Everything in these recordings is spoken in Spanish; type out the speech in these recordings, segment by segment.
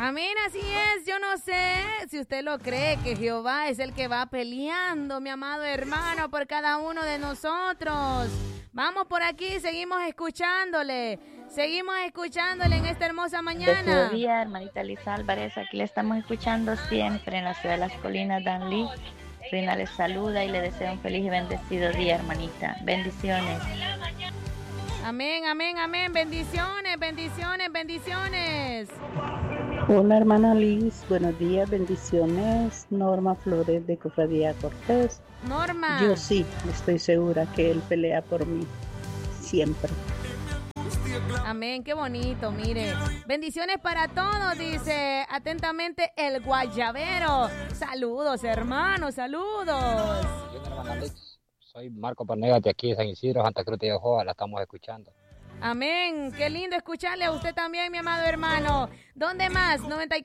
Amén, así es. Yo no sé si usted lo cree, que Jehová es el que va peleando, mi amado hermano, por cada uno de nosotros. Vamos por aquí, seguimos escuchándole en esta hermosa mañana. Buen día, hermanita Liz Álvarez, aquí le estamos escuchando siempre en la ciudad de Las Colinas, Danlí. Rina les saluda y le desea un feliz y bendecido día, hermanita. Bendiciones. Amén, amén, amén. Bendiciones, bendiciones, bendiciones. Hola, hermana Liz. Buenos días, bendiciones. Norma Flores de Cofradía Cortés. Norma. Yo sí, estoy segura que él pelea por mí. Siempre. Amén, qué bonito, mire. Bendiciones para todos, dice atentamente el Guayabero. Saludos, hermanos, saludos. Soy Marco Panega de aquí de San Isidro, Santa Cruz de Ojoa, la estamos escuchando. Amén, qué lindo escucharle a usted también, mi amado hermano. ¿Dónde más?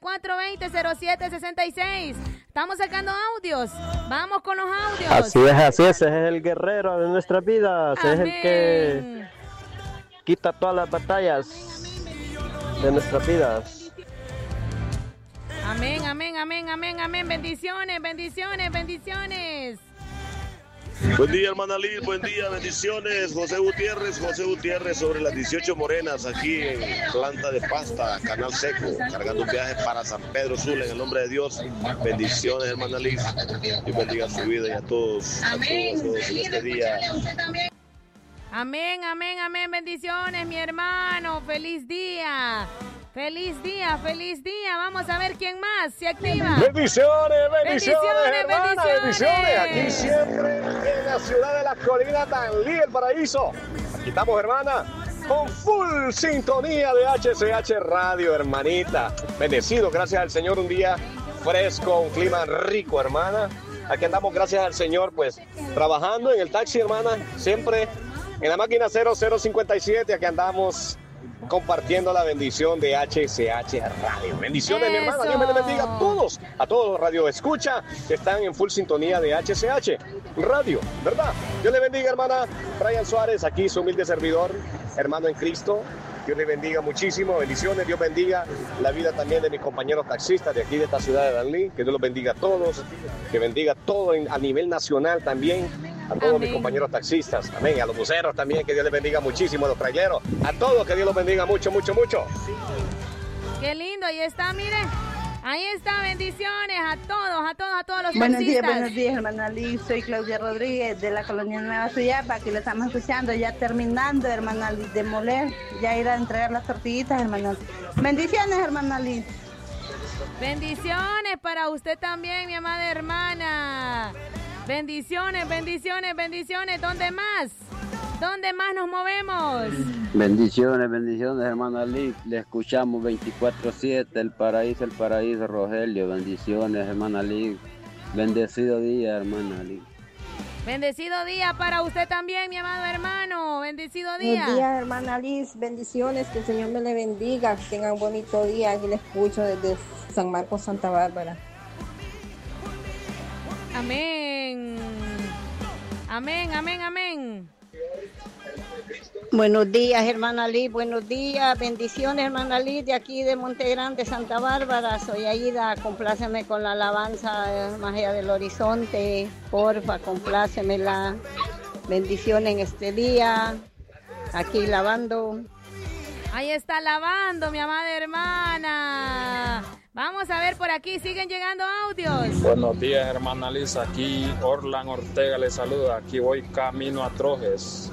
9420-0766. Estamos sacando audios. Vamos con los audios. Así es, ese es el guerrero de nuestras vidas. Amén. Es el que quita todas las batallas de nuestras vidas. Amén, amén, amén, amén, amén. Bendiciones, bendiciones, bendiciones. Buen día, hermana Liz, buen día, bendiciones. José Gutiérrez sobre las 18 Morenas, aquí en Planta de Pasta, Canal Seco, cargando un viaje para San Pedro Sula, en el nombre de Dios. Bendiciones, hermana Liz, y bendiga su vida y a todos, a todos en este día. Amén, amén, amén, bendiciones, mi hermano, feliz día. Feliz día, feliz día. Vamos a ver quién más se activa. Bendiciones, hermana, bendiciones. Aquí bendiciones. siempre en la ciudad de Las Colinas, Danlí, el paraíso. Aquí estamos, hermana, con full sintonía de HCH Radio, hermanita. Bendecido, gracias al Señor, un día fresco, un clima rico, hermana. Aquí andamos, gracias al Señor, pues, trabajando en el taxi, hermana, siempre en la máquina 0057, aquí andamos compartiendo la bendición de HCH Radio. Bendiciones, mi hermana. Dios me les bendiga a todos Radio Escucha que están en full sintonía de HCH Radio, ¿verdad? Dios le bendiga, hermana. Brian Suárez, aquí su humilde servidor, hermano en Cristo. Dios le bendiga muchísimo, bendiciones. Dios bendiga la vida también de mis compañeros taxistas de aquí de esta ciudad de Danlí. Que Dios los bendiga a todos, que bendiga todo a nivel nacional también. A todos mis compañeros taxistas, amén, a los buceros también, que Dios les bendiga muchísimo, a los traileros, a todos, que Dios los bendiga mucho, mucho, mucho. Qué lindo, ahí está, mire, ahí está, bendiciones a todos los Buenos taxistas. días, hermana Liz, soy Claudia Rodríguez de la colonia Nueva Suyapa, aquí lo estamos escuchando, ya terminando, hermana Liz, de moler, ya ir a entregar las tortillitas, hermana. Bendiciones, hermana Liz. Bendiciones para usted también, mi amada hermana. Bendiciones, bendiciones, bendiciones. ¿Dónde más? ¿Dónde más nos movemos? Bendiciones, bendiciones, hermana Liz. Le escuchamos 24/7, el paraíso, Rogelio. Bendiciones, hermana Liz. Bendecido día, hermana Liz. Bendecido día para usted también, mi amado hermano. Bendecido día. Buen día, hermana Liz. Bendiciones, que el Señor me le bendiga. Que tenga un bonito día. Aquí le escucho desde San Marcos, Santa Bárbara. Amén. Amén, amén, amén. Buenos días, hermana Liz, buenos días, bendiciones, hermana Liz, de aquí de Monte Grande, Santa Bárbara. Soy Aida, compláceme con la alabanza más allá del horizonte, porfa, complácemela. Bendiciones en este día, aquí lavando. Ahí está lavando, mi amada hermana. Vamos a ver por aquí, siguen llegando audios. Buenos días, hermana Liz, aquí Orlan Ortega le saluda, aquí voy camino a Trojes.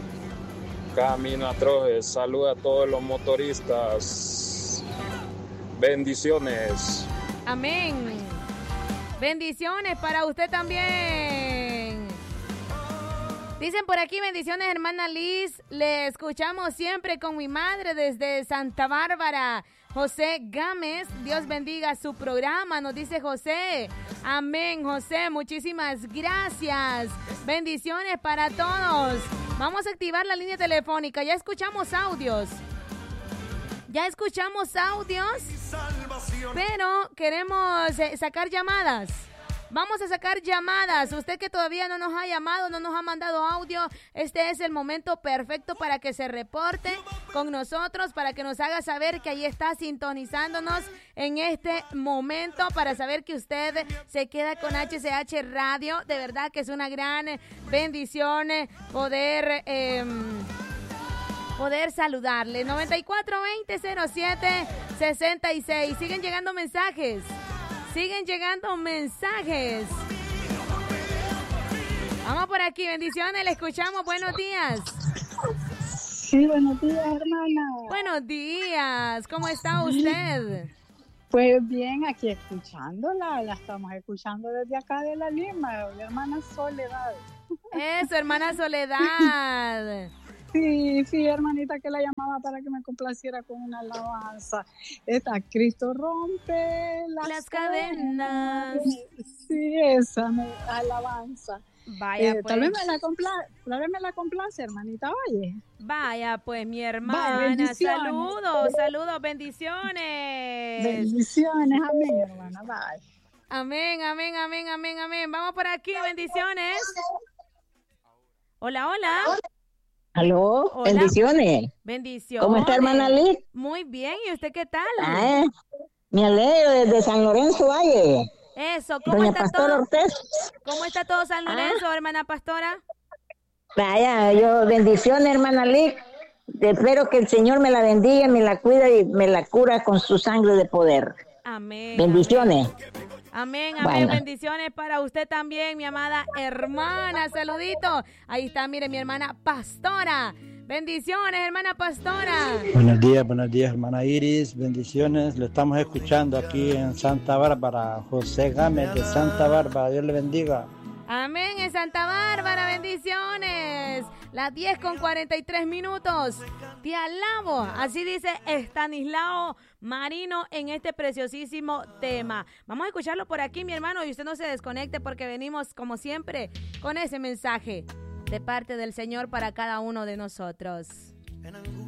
Saluda a todos los motoristas. Bendiciones. Amén. Bendiciones para usted también. Dicen por aquí, bendiciones, hermana Liz. Le escuchamos siempre con mi madre desde Santa Bárbara. José Gámez, Dios bendiga su programa, nos dice José. Amén, José, muchísimas gracias. Bendiciones para todos. Vamos a activar la línea telefónica. Ya escuchamos audios, pero queremos sacar llamadas. Vamos a sacar llamadas. Usted que todavía no nos ha llamado, no nos ha mandado audio, este es el momento perfecto para que se reporte con nosotros, para que nos haga saber que ahí está sintonizándonos en este momento, para saber que usted se queda con HCH Radio. De verdad que es una gran bendición poder saludarle. 9420-07-66. Siguen llegando mensajes. Vamos por aquí, bendiciones, le escuchamos, buenos días. Sí, buenos días, hermana. Buenos días, ¿cómo está usted? Pues bien, aquí escuchándola, la estamos escuchando desde acá de La Lima, mi hermana Soledad. Eso, hermana Soledad. Sí, hermanita, que la llamaba para que me complaciera con una alabanza. Esta, Cristo rompe las cadenas. Sí, esa alabanza. Vaya, pues. Tal vez me la complace, hermanita, oye. Vaya, pues, mi hermana. Saludos, bendiciones. Bendiciones, amén, hermana, bye. Amén. Vamos por aquí, bendiciones. Hola. Aló, hola. Bendiciones. Bendiciones. ¿Cómo está, hermana Liz? Muy bien, ¿y usted qué tal? Me alegro desde San Lorenzo Valle. Eso, ¿cómo Doña está Pastora todo? Ortiz. ¿Cómo está todo San Lorenzo, hermana Pastora? Vaya, bendiciones, hermana Liz. Espero que el Señor me la bendiga, me la cuida y me la cura con su sangre de poder. Amén. Bendiciones. Amén, Bueno. Bendiciones para usted también, mi amada hermana. Saludito. Ahí está, mire, mi hermana Pastora. Bendiciones, hermana Pastora. Buenos días, hermana Iris. Bendiciones. Lo estamos escuchando aquí en Santa Bárbara. José Gámez de Santa Bárbara. Dios le bendiga. Amén, en Santa Bárbara, bendiciones. Las 10:43. Te alabo. Así dice Estanislao Marino en este preciosísimo tema. Vamos a escucharlo por aquí, mi hermano, y usted no se desconecte porque venimos, como siempre, con ese mensaje de parte del Señor para cada uno de nosotros.